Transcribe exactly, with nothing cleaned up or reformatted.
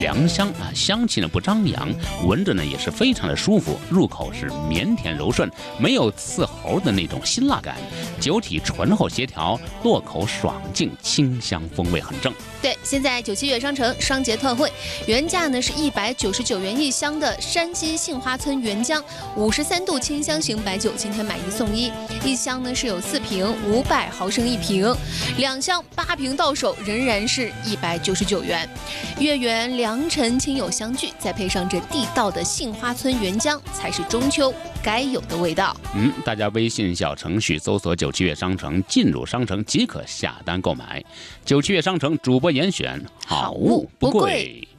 良香啊，香气呢不张扬，闻着呢也是非常的舒服，入口是绵甜柔顺，没有刺喉的那种辛辣感，酒体醇厚协调，落口爽净，清香风味很正。 对，现在九七月商城双节特惠，原价呢是一百九十九元一箱的山西杏花村原浆五十三度清香型白酒，今天买一送一，一箱呢是有四瓶，五百毫升一瓶，两箱八瓶到手，仍然是一百九十九元。月圆良辰亲友相聚，再配上这地道的杏花村原浆，才是中秋该有的味道。 嗯，大家微信小程序搜索九七月商城，进入商城即可下单购买。九七月商城主播严选，好物不贵。